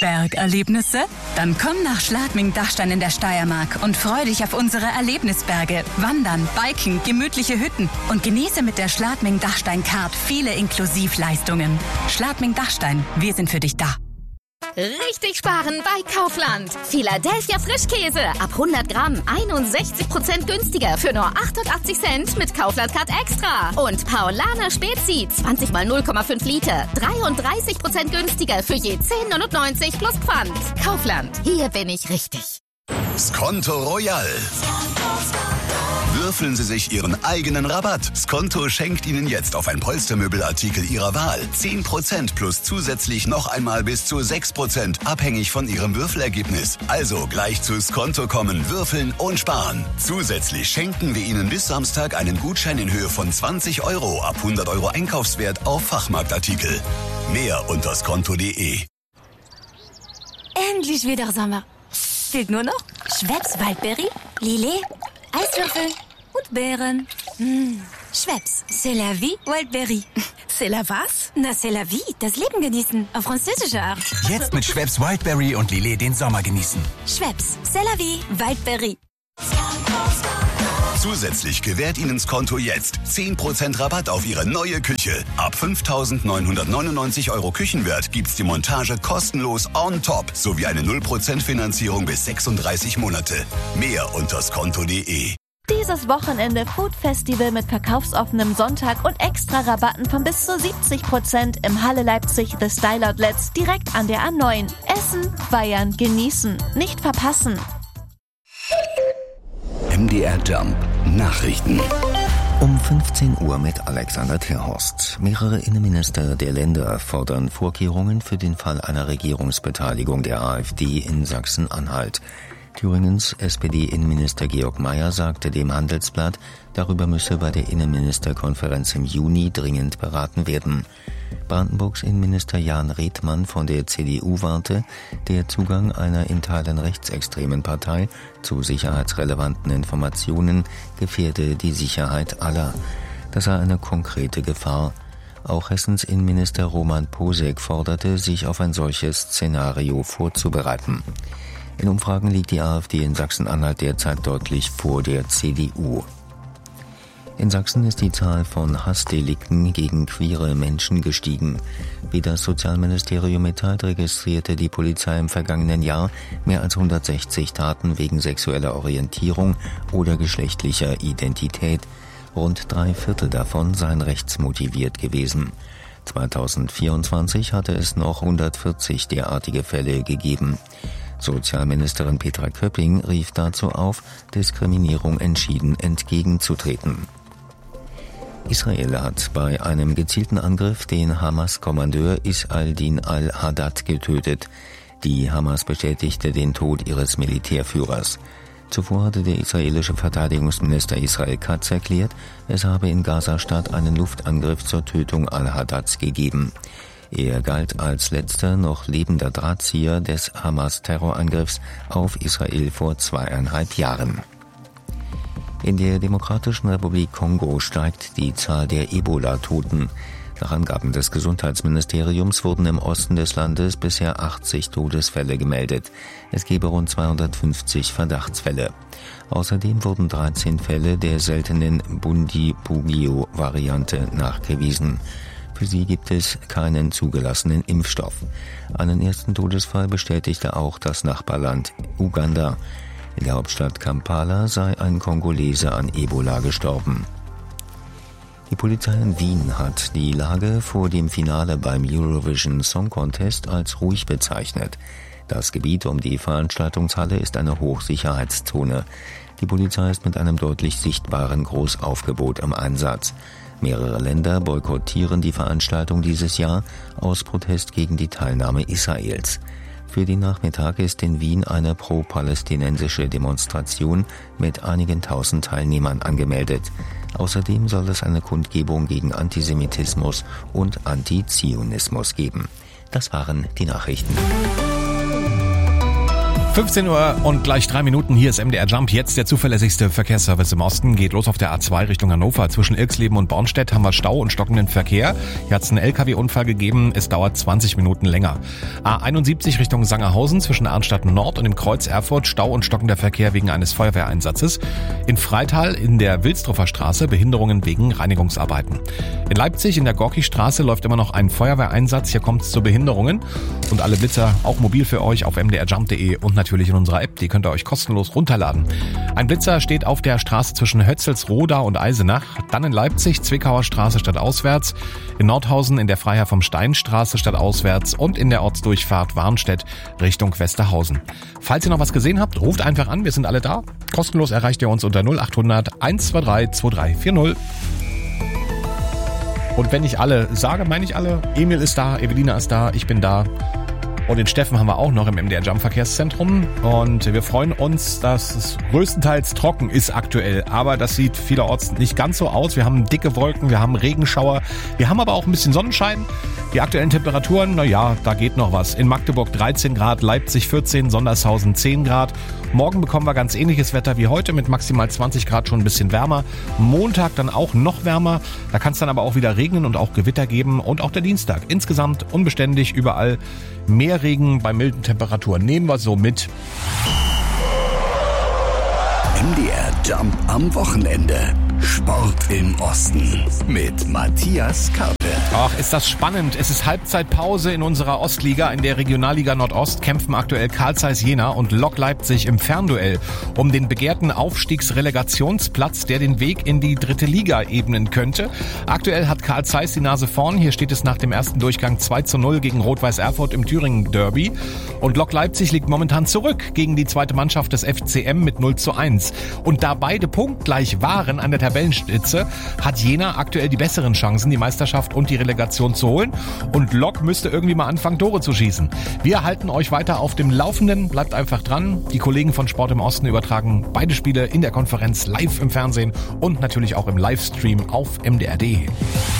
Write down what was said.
Bergerlebnisse? Dann komm nach Schladming-Dachstein in der Steiermark und freu dich auf unsere Erlebnisberge, Wandern, Biken, gemütliche Hütten und genieße mit der Schladming-Dachstein-Card viele Inklusivleistungen. Schladming-Dachstein, wir sind für dich da. Richtig sparen bei Kaufland. Philadelphia Frischkäse ab 100 Gramm 61% günstiger für nur 88 Cent mit Kaufland-Card Extra. Und Paulaner Spezi 20 mal 0,5 Liter 33% günstiger für je 10,99 plus Pfand. Kaufland, hier bin ich richtig. Skonto Royal. Würfeln Sie sich Ihren eigenen Rabatt. Skonto schenkt Ihnen jetzt auf ein Polstermöbelartikel Ihrer Wahl 10% plus zusätzlich noch einmal bis zu 6%, abhängig von Ihrem Würfelergebnis. Also gleich zu Skonto kommen, würfeln und sparen. Zusätzlich schenken wir Ihnen bis Samstag einen Gutschein in Höhe von 20 € ab 100 € Einkaufswert auf Fachmarktartikel. Mehr unter skonto.de. Endlich wieder Sommer. Fehlt nur noch Schweppes Waldberry, Lillet, Eiswürfel und Beeren. Schweppes, c'est la vie, Wildberry. C'est la was? Na, c'est la vie, das Leben genießen, auf französische Art. Jetzt mit Schweppes Wildberry und Lillet den Sommer genießen. Schweppes, c'est la vie, Wildberry. Zusätzlich gewährt Ihnen Skonto jetzt 10% Rabatt auf Ihre neue Küche. Ab 5.999 € Küchenwert gibt's die Montage kostenlos on top sowie eine 0% Finanzierung bis 36 Monate. Mehr unter skonto.de. Dieses Wochenende Food Festival mit verkaufsoffenem Sonntag und extra Rabatten von bis zu 70% im Halle Leipzig The Style Outlets direkt an der A9. Essen, feiern, genießen. Nicht verpassen. MDR Jump Nachrichten. Um 15 Uhr mit Alexander Terhorst. Mehrere Innenminister der Länder fordern Vorkehrungen für den Fall einer Regierungsbeteiligung der AfD in Sachsen-Anhalt. Thüringens SPD-Innenminister Georg Mayer sagte dem Handelsblatt, darüber müsse bei der Innenministerkonferenz im Juni dringend beraten werden. Brandenburgs Innenminister Jan Redmann von der CDU warnte, der Zugang einer in Teilen rechtsextremen Partei zu sicherheitsrelevanten Informationen gefährde die Sicherheit aller. Das sei eine konkrete Gefahr. Auch Hessens Innenminister Roman Posek forderte, sich auf ein solches Szenario vorzubereiten. In Umfragen liegt die AfD in Sachsen-Anhalt derzeit deutlich vor der CDU. In Sachsen ist die Zahl von Hassdelikten gegen queere Menschen gestiegen. Wie das Sozialministerium mitteilt, registrierte die Polizei im vergangenen Jahr mehr als 160 Taten wegen sexueller Orientierung oder geschlechtlicher Identität. Rund 3/4 davon seien rechtsmotiviert gewesen. 2024 hatte es noch 140 derartige Fälle gegeben. Sozialministerin Petra Köpping rief dazu auf, Diskriminierung entschieden entgegenzutreten. Israel hat bei einem gezielten Angriff den Hamas-Kommandeur Isaldin al-Haddad getötet. Die Hamas bestätigte den Tod ihres Militärführers. Zuvor hatte der israelische Verteidigungsminister Israel Katz erklärt, es habe in Gaza-Stadt einen Luftangriff zur Tötung al-Haddads gegeben. Er galt als letzter noch lebender Drahtzieher des Hamas-Terrorangriffs auf Israel vor 2,5 Jahren. In der Demokratischen Republik Kongo steigt die Zahl der Ebola-Toten. Nach Angaben des Gesundheitsministeriums wurden im Osten des Landes bisher 80 Todesfälle gemeldet. Es gebe rund 250 Verdachtsfälle. Außerdem wurden 13 Fälle der seltenen Bundibugyo-Variante nachgewiesen. Für sie gibt es keinen zugelassenen Impfstoff. Einen ersten Todesfall bestätigte auch das Nachbarland Uganda. In der Hauptstadt Kampala sei ein Kongolese an Ebola gestorben. Die Polizei in Wien hat die Lage vor dem Finale beim Eurovision Song Contest als ruhig bezeichnet. Das Gebiet um die Veranstaltungshalle ist eine Hochsicherheitszone. Die Polizei ist mit einem deutlich sichtbaren Großaufgebot im Einsatz. Mehrere Länder boykottieren die Veranstaltung dieses Jahr aus Protest gegen die Teilnahme Israels. Für den Nachmittag ist in Wien eine pro-palästinensische Demonstration mit einigen tausend Teilnehmern angemeldet. Außerdem soll es eine Kundgebung gegen Antisemitismus und Antizionismus geben. Das waren die Nachrichten. 15 Uhr und gleich 3 Minuten. Hier ist MDR Jump. Jetzt der zuverlässigste Verkehrsservice im Osten. Geht los auf der A2 Richtung Hannover. Zwischen Ilksleben und Bornstedt haben wir Stau und stockenden Verkehr. Hier hat es einen LKW-Unfall gegeben. Es dauert 20 Minuten länger. A71 Richtung Sangerhausen zwischen Arnstadt Nord und dem Kreuz Erfurt. Stau und stockender Verkehr wegen eines Feuerwehreinsatzes. In Freital in der Wilsdruffer Straße Behinderungen wegen Reinigungsarbeiten. In Leipzig in der Gorki-Straße läuft immer noch ein Feuerwehreinsatz. Hier kommt es zu Behinderungen. Und alle Blitzer auch mobil für euch auf mdrjump.de und natürlich in unserer App. Die könnt ihr euch kostenlos runterladen. Ein Blitzer steht auf der Straße zwischen Hötzelsroda und Eisenach. Dann in Leipzig, Zwickauer Straße stadtauswärts. In Nordhausen in der Freiherr vom Stein Straße stadtauswärts. Und in der Ortsdurchfahrt Warnstedt Richtung Westerhausen. Falls ihr noch was gesehen habt, ruft einfach an. Wir sind alle da. Kostenlos erreicht ihr uns unter 0800 123 2340. Und wenn ich alle sage, meine ich alle. Emil ist da, Evelina ist da, ich bin da. Und den Steffen haben wir auch noch im MDR Jump Verkehrszentrum. Und wir freuen uns, dass es größtenteils trocken ist aktuell. Aber das sieht vielerorts nicht ganz so aus. Wir haben dicke Wolken, wir haben Regenschauer. Wir haben aber auch ein bisschen Sonnenschein. Die aktuellen Temperaturen, naja, da geht noch was. In Magdeburg 13 Grad, Leipzig 14, Sondershausen 10 Grad. Morgen bekommen wir ganz ähnliches Wetter wie heute mit maximal 20 Grad, schon ein bisschen wärmer. Montag dann auch noch wärmer. Da kann es dann aber auch wieder regnen und auch Gewitter geben. Und auch der Dienstag. Insgesamt unbeständig, überall mehr Regen bei milden Temperaturen. Nehmen wir so mit. MDR Jump am Wochenende. Sport im Osten mit Matthias Karpe. Ach, ist das spannend. Es ist Halbzeitpause in unserer Ostliga. In der Regionalliga Nordost kämpfen aktuell Carl Zeiss Jena und Lok Leipzig im Fernduell um den begehrten Aufstiegsrelegationsplatz, der den Weg in die 3. Liga ebnen könnte. Aktuell hat Carl Zeiss die Nase vorn. Hier steht es nach dem ersten Durchgang 2:0 gegen Rot-Weiß Erfurt im Thüringen Derby. Und Lok Leipzig liegt momentan zurück gegen die zweite Mannschaft des FCM mit 0:1. Und da beide punktgleich waren an der Tabellenspitze, hat Jena aktuell die besseren Chancen, die Meisterschaft und die Relegation zu holen. Und Lok müsste irgendwie mal anfangen, Tore zu schießen. Wir halten euch weiter auf dem Laufenden. Bleibt einfach dran. Die Kollegen von Sport im Osten übertragen beide Spiele in der Konferenz live im Fernsehen und natürlich auch im Livestream auf mdr.de.